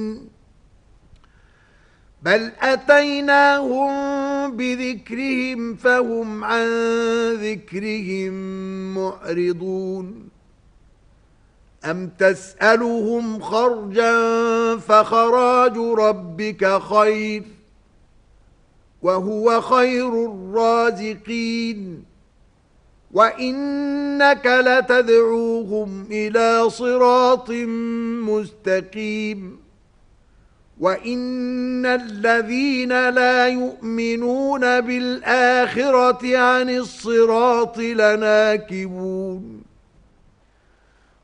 بل أتيناهم بذكرهم فهم عن ذكرهم معرضون أم تسألهم خرجا فخراج ربك خير وهو خير الرازقين وإنك لتدعوهم إلى صراط مستقيم وَإِنَّ الَّذِينَ لَا يُؤْمِنُونَ بِالْآخِرَةِ عَنِ الصِّرَاطِ لَنَاكِبُونَ